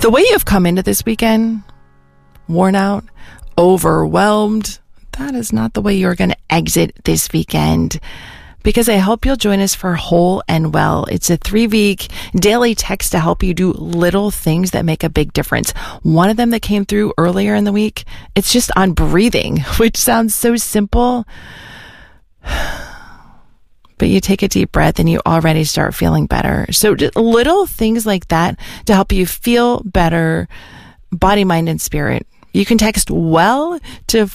The way you've come into this weekend, worn out, overwhelmed, that is not the way you're going to exit this weekend. Because I hope you'll join us for Whole and Well. It's a 3-week daily text to help you do little things that make a big difference. One of them that came through earlier in the week, it's just on breathing, which sounds so simple. But you take a deep breath and you already start feeling better. So just little things like that to help you feel better, body, mind, and spirit. You can text WELL to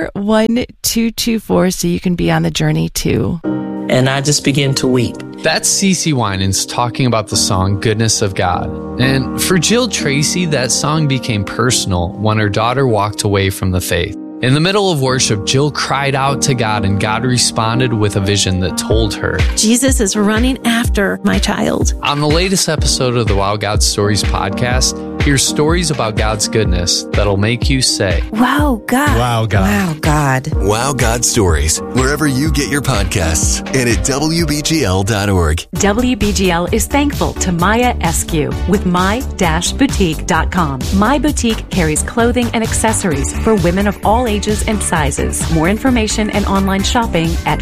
41224 so you can be on the journey too. And I just began to weep. That's CeCe Winans talking about the song Goodness of God. And for Jill Tracy, that song became personal when her daughter walked away from the faith. In the middle of worship, Jill cried out to God, and God responded with a vision that told her, Jesus is running after my child. On the latest episode of the Wow God Stories podcast, hear stories about God's goodness that'll make you say, Wow, God. Wow, God. Wow, God. Wow God Stories, wherever you get your podcasts, and at WBGL.org. WBGL is thankful to Maya Eskew with my-boutique.com. My Boutique carries clothing and accessories for women of all ages and sizes. More information and online shopping at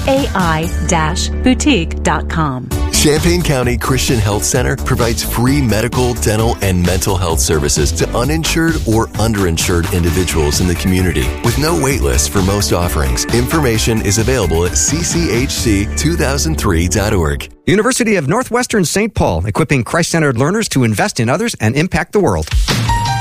mai-boutique.com. Champaign County Christian Health Center provides free medical, dental, and mental health services to uninsured or underinsured individuals in the community with no wait list for most offerings. Information is available at cchc2003.org. University of Northwestern St. Paul, equipping Christ-centered learners to invest in others and impact the world.